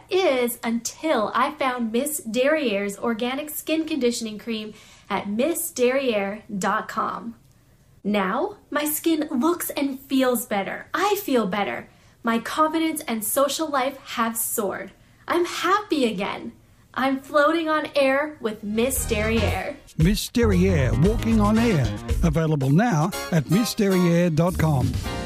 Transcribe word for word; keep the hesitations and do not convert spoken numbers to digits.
is until I found Miss Derriere's organic skin conditioning cream at miss derriere dot com. Now, my skin looks and feels better. I feel better. My confidence and social life have soared. I'm happy again. I'm floating on air with Miss Derriere. Miss Derriere, walking on air. Available now at miss derriere dot com.